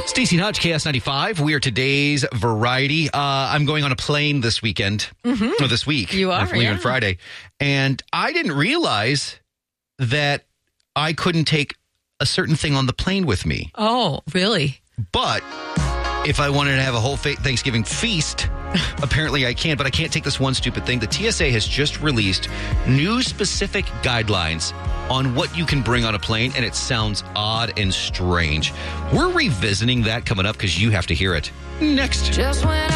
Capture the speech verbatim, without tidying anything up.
Stacey Hodge, K S ninety-five. We are today's variety. Uh, I'm going on a plane this weekend, mm-hmm. or this week. You are, I'm leaving yeah. Friday. And I didn't realize that I couldn't take a certain thing on the plane with me. Oh, really? But if I wanted to have a whole fa- Thanksgiving feast, apparently I can, but I can't take this one stupid thing. The T S A has just released new specific guidelines on what you can bring on a plane, and it sounds odd and strange. We're revisiting that coming up because you have to hear it next. Just when